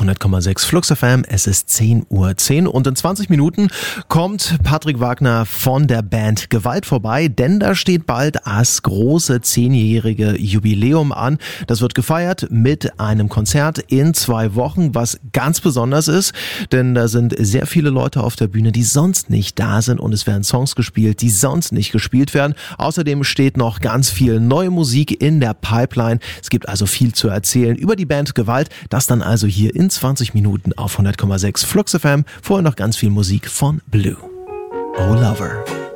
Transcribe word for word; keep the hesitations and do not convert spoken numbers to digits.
hundert Komma sechs Flux F M. Es ist zehn Uhr zehn und in zwanzig Minuten kommt Patrick Wagner von der Band Gewalt vorbei, denn da steht bald das große zehnjährige Jubiläum an. Das wird gefeiert mit einem Konzert in zwei Wochen, was ganz besonders ist, denn da sind sehr viele Leute auf der Bühne, die sonst nicht da sind und es werden Songs gespielt, die sonst nicht gespielt werden. Außerdem steht noch ganz viel neue Musik in der Pipeline. Es gibt also viel zu erzählen über die Band Gewalt. Das dann also hier in zwanzig Minuten auf hundert Komma sechs Flux F M. Vorher noch ganz viel Musik von Blue. Oh Lover.